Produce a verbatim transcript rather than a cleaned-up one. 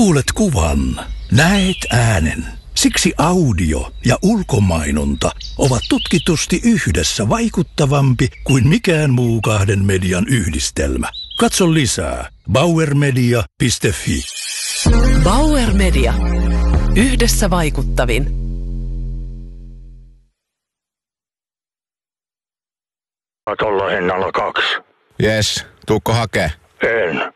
Kuulet kuvan, näet äänen. Siksi audio ja ulkomainonta ovat tutkitusti yhdessä vaikuttavampi kuin mikään muu kahden median yhdistelmä. Katso lisää bauer media piste fi. Bauer Media. Yhdessä vaikuttavin. Tuolla hinnalla kaksi. Jes, tuukko hakee? En.